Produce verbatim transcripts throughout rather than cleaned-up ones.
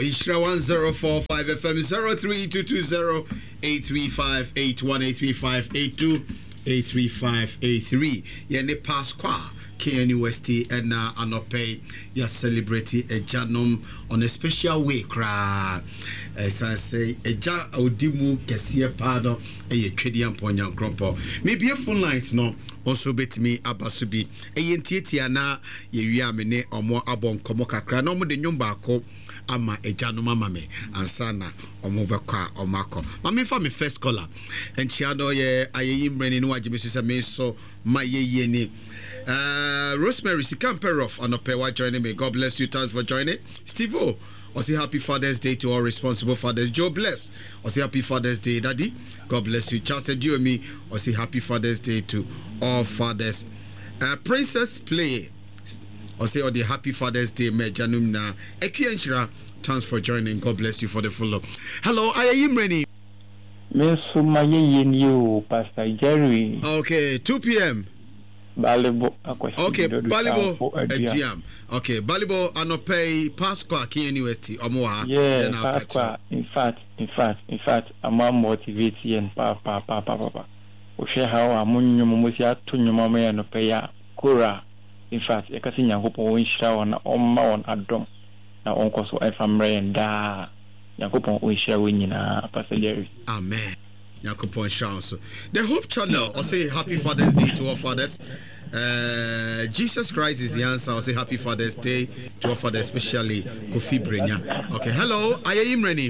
Ishra one zero four five F M zero three two two zero eight three five eight one eight three five eight two eight three five eight three. Yene Pasqua K N U S T and uh, Anope ya celebrity a janum on a special way cra. As I say, a ja audimu kesia pado a ye twedian ponya grumpo. Maybe a phone lines no also bet me abasubi. A yentieti ana ye wi amene omo abon komo kakra no mo de nyum baako ama a januma mame ansana omo bekwa omako. Mame fa me first caller. And chiado ye ayim reni no agime sisa me so ma ye ye ni. Uh, Rosemary Sikamperov Anopewa joining me. God bless you. Thanks for joining. Steve O, I say happy Father's Day to all responsible fathers. Joe bless. I say happy Father's Day, Daddy. God bless you. Charles said you and me. I say happy Father's Day to all fathers. Uh, Princess Play. I say all the happy Father's Day. Me janum na. Ekienshira. Thanks for joining. God bless you for the follow. Hello, I am ready. Miss Sumaye you, Pastor Jerry. Okay, two p.m. Balibo. Okay, Balibo Etiam. Okay, Balibo Anope Pasqua K N U S T Omoa. Yeah, Pasqua. In fact, in fact, in fact, I'm more motivated and pa pa pa pa pa pa. We share how amunyu mumusia tunyu mama ya nopeya kura. In fact, ekasi nyangopo winshira wana oma on adom na onko so efamre nda nyangopo winshira winyina Pastor Jerry. Amen. Yakupon Chance. The Hope Channel, I'll say happy Father's Day to all fathers. Uh, Jesus Christ is the answer. I'll say happy Father's Day to all fathers, especially Kofi Brenya. Okay, hello, I am Rennie.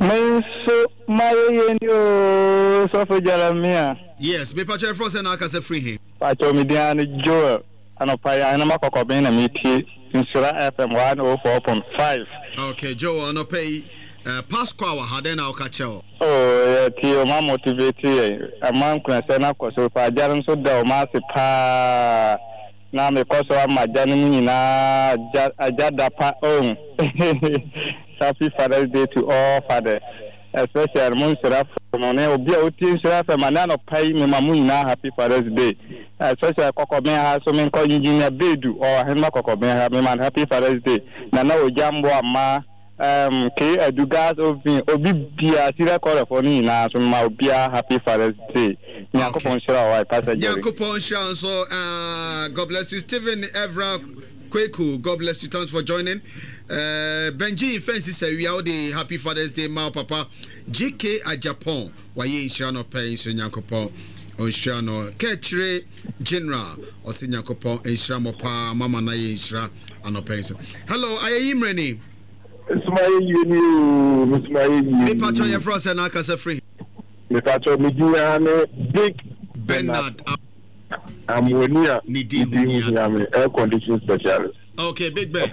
Yes, me Pacha Frost and I can say free him. Pacha Midian Joel and a Payana Cocobin and meet in Sura F M one oh four point five. Okay, Joe, no pay. Uh, Pasqua had then I'll catch you. Oh, yeah, my motivated. A man can send up so far. Jaran so the massive pa now because of my Janina Ajada pa own. Happy Father's Day to all fathers, especially Monsiraf from Obia Seraph and Manano pay me Mamuna. Happy Father's Day, especially Cocobin has so many calling Junior Bedu or Henma Cocobin have me man. Happy Father's Day. Nana Jambo Ma. Um, K. Adugas Obi Obi Bia Sira Kora for me now, so my Bia happy Father's Day. Yakupon Shara, Pastor Yakupon Shara, so uh, God bless you, Stephen Evra Kweku. God bless you, thanks for joining. Uh, Benji Fancy say we are the happy Father's Day, Ma Papa. J K at Japan, why ye Shano Pay, so Yakupon on Shano, Ketchre General, or Sinyakupon, and Shramopa, Mama Naye Shra, and Openso. Hello, I am Rennie. It's my you, it's my me patcho your frost and I can say free. Me patcho me Gianni Big Bernard. I'm Winia Nidi I'm air conditioning specialist. Okay, Big Ben.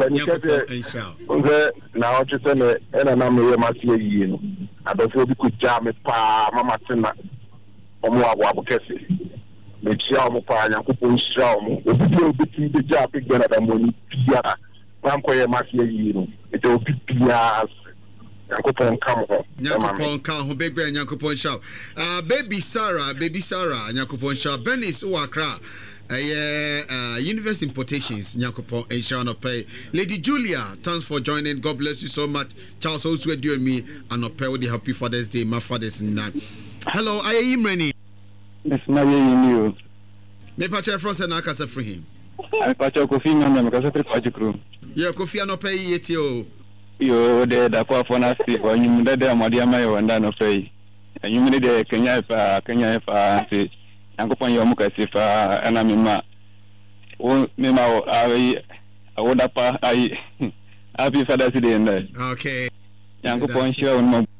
Now just an and I'm here my you. I don't feel good jam it pa mama tina Omo Wabukesi. Me chiamo pa Yakupon Sham. We feel between the job Big Ben and money Pia. Ramkoye Masia you. It will be Pias. Yankupon come home. Yankupon come home, baby, and Yankupon shout. Uh, baby Sarah, baby Sarah, Yankupon shout. Benis Uakra, uh, Universe Importations, Yankupon, and Shana Pay. Lady Julia, thanks for joining. God bless you so much. Charles also doing me and Opay with the happy Father's Day, my father's night. Hello, I am Rennie. Miss Maria you. Me Pacha Frost and I can say free him. I Pacha Kofi no because of the crew. Yeah, Kofi no pay yet yo. Yo, the the poor for us or you did the Madia Mayo and then pay. And you made the Kenya Kenya if I and go on your mukasi for an amima. Oh, Mima, I would up. I happy Father's Day in there. Okay. Yanko Point Show.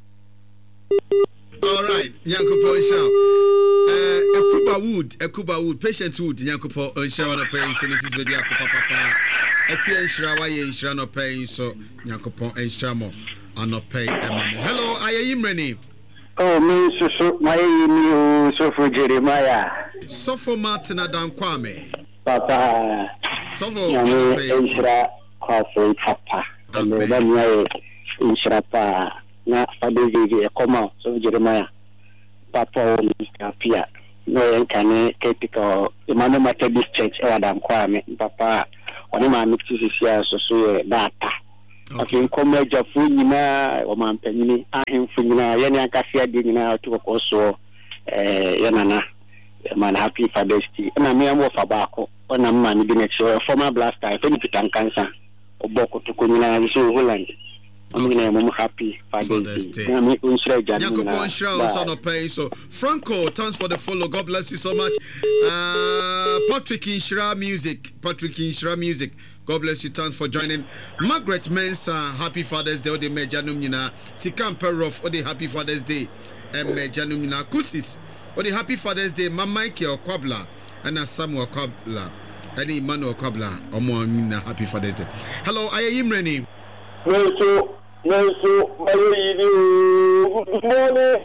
All right, Yanko Point Show. Uh, Ekuba Wood, Ekuba Wood, Patient Wood, Yanko Point Show on a pay. So this is the Diako Papa. Eki enshira wa ye enshira no pay so Nyankopon enshira mo anope emane. Hello, I am Rennie. Oh, me so my new so for Jeremiah. So for Martin Adam Kwame. Papa. So for enshira kwa papa. And then you enshira pa na fadezi e koma so Jeremiah. Papa o kapia. No enkane ketiko Emmanuel Methodist Church Adam Kwame. Papa. When my mixes is here, so so data. afi nkɔmɔ agyafo nyinaa ɔmampanyini ahemfo nyinaa yɛne ankase ade nyinaa to kɔkɔ so eh yɛnana man happy Father's Day na me am fa baako ɔna mma ne bi na kyerɛ former blaster ɛfɛ ne Peter Nkansa ɔbɔkɔ to ko nyinaa so Holland ɔmo na happy Father's Day na me unshira gya nyinaa so Franco, thanks for the follow. God bless you so much. uh Patrick Inshira Music Patrick Inshira Music, God bless you. Thanks for joining. Margaret Mensa, happy Father's Day. Ode me janum nyina. Sikam Perof, ode happy Father's Day. Em me janum nyina. Kusis, ode happy Father's Day. Mama Mike Okwabla and Samuel Okwabla. Any Emmanuel Okwabla. Omo nyina happy Father's Day. Hello, Ayayim Reni. Hello, hello, good morning.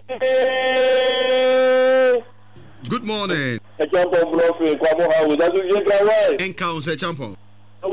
Good morning. A champion bluffing, Kwamo House. That's what you get away. Encounter champion. I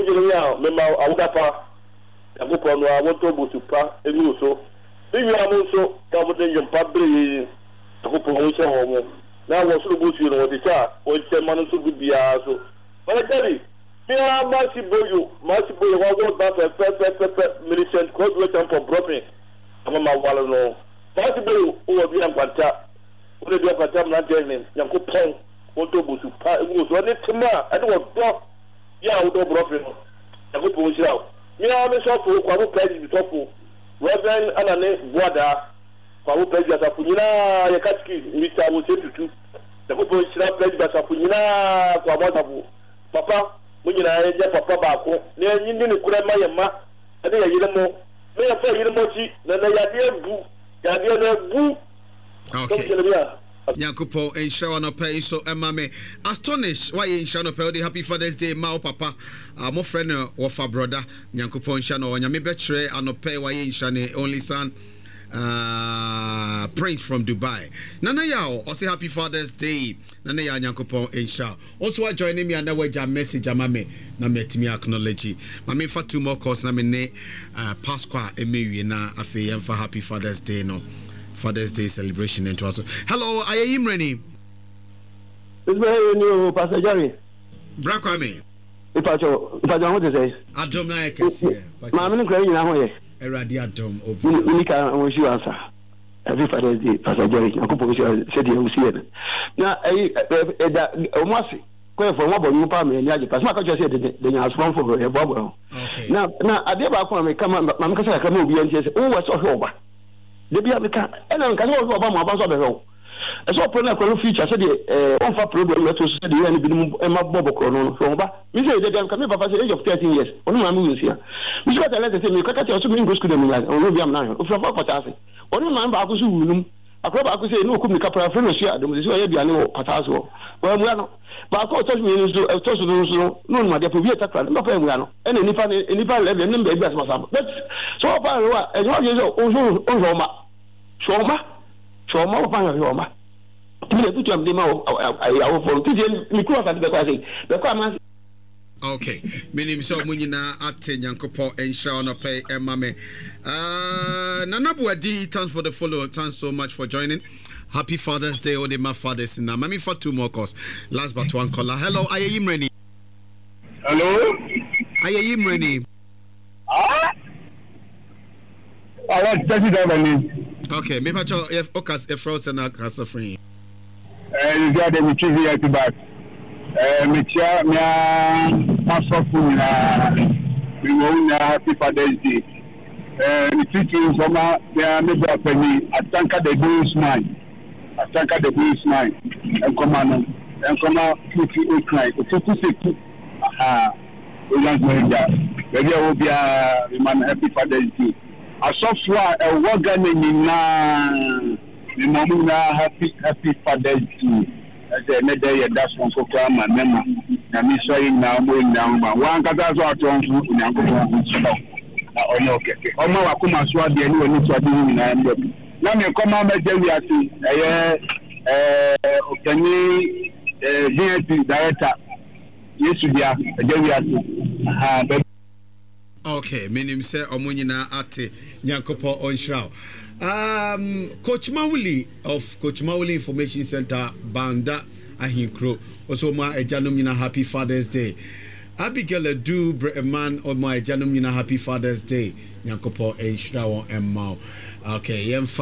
want to pa egu so if you am so come to your public I hope you say home now was so good you know the cha o che man so good bia so but I tell you me am must boyu must boyu what about the first military code we champ for broken am ma wala no must boyu o bi am kwanta o le bi am kwanta na join yakopon o to busu pa egu so ni tima I don't want ya o do broken yakopon shira me am so for kwabu president topo Reverend Anane Boada kwabu president afunyina ya katiki Mister Wosetutu yakopon shira president afunyina kwa mwabu papa munyina ya papa baako na nyindi ne kura ma yema ade ya yiremo me ya fa yiremo chi na na ya de bu ya de na bu okay Nyakupo ensure no pay so emame astonish why ensure no pay the happy Father's Day ma papa uh, my friend uh, wafa brother Nyakupo ensure no nyame betre anope why ensure ne only son uh Prince from Dubai nana yao also happy Father's Day nana ya Nyakupo ensure also joining me under wager message amame na metimi acknowledge mame for two more calls na me ne uh, Pasqua emewie na afi yemfa happy Father's Day no Father's Day celebration into us. Hello, Ayayim Reni. It's very new, Pastor Jerry. Brakwame. If I do, if I don't want to say. Adom na ekesi. Mama ni crying now here. Eradi Adom obi. Ni ka won shi answer. Every Father's Day, Pastor Jerry. Akupo shi said you see it. Na eh eh da omasi. Ko for mo bo ni pa me ni aje. Pastor ka just say the the transform for e bobo. Okay. Na na ade ba ko me kama mama ka say ka me obi an say, "Oh, what's so oba?" Debi America ena nka no oba mo aba so be ho eso problem ko no feature so de eh on fa problem let us say de yani bi no ma bobo ko no so oba mi say de dem ka me papa say age of thirteen years onu ma mi use ya mi so tell say me kaka tell so me go school dem like onu bi am na o fa fa kwata ase onu ma ba ko so wunum akro ba ko say no ko mi kapra friend no share dem say ya bi ane o kwata so wa mu ya no ba ko to mi no so to so no so no ma de po bi takra no pa mu ya no ena ni fa ni fa level nem be bi asma sa but so pa wa e no je so o so o so ma Shoma, Shoma, Shoma. Okay, meaning so Munina at Yankopo and Shauna Pay and Mame. Uh, Nanabu D, thanks for the follow. Thanks so much for joining. Happy Father's Day, or the my father's in Mami for two more calls. Last but one caller. Hello, Ayayim Reni. Hello, Ayayim Reni. Ah, I want to tell okay, maybe I tell if Okas if Frozen are cancer free. Eh, you got them T V at the back. Eh, me chia me pastor na we won happy Father's Day. Eh, me teaching from me me bra penny atanka the blues man. Atanka the blues man. En command en command fifty o cry. fifty-six. Aha. We just know that. Baby obia we man happy Father's Day. Asofwa e wogane nyina ni mamu na happy happy Father's Day as a day ya das on ko ma mema na mi so yin na mo na ma wan kata so aton fu nyanko ko so na onye okeke o ma wa kuma so ade ni oni so ade ni na mbe na me ko ma meje wi ati eh eh okani eh D S P director yesu dia meje wi ati ha okay, meaning say Omunina Ate Nyankopo Onshrow. Um, Coach Mauli of Coach Mauli Information Center, Banda Ahinkro. Also, my Ejanumina Happy Father's Day. Abigail do man on my Ejanumina Happy Father's Day. nyankopɔn enhyira wɔn emma okay yɛmfa